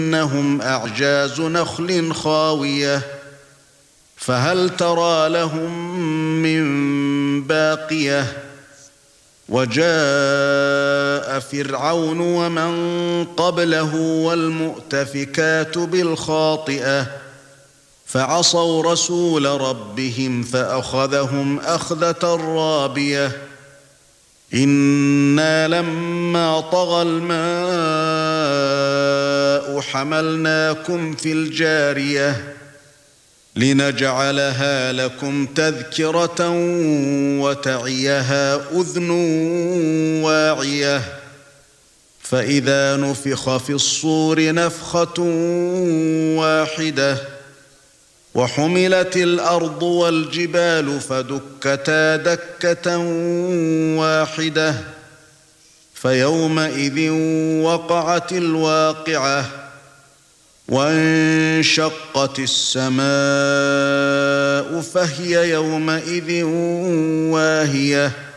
كأنهم أعجاز نخل خاوية فهل ترى لهم من باقية وجاء فرعون ومن قبله والمؤتفكات بالخاطئة فعصوا رسول ربهم فأخذهم أخذة رابية إنا لما طغى الماء حملناكم في الجارية لنجعلها لكم تذكرة وتعيها أذن واعية فإذا نفخ في الصور نفخة واحدة وحملت الأرض والجبال فدكتا دكة واحدة فيومئذ وقعت الواقعة وانشقت السماء فهي يومئذ واهية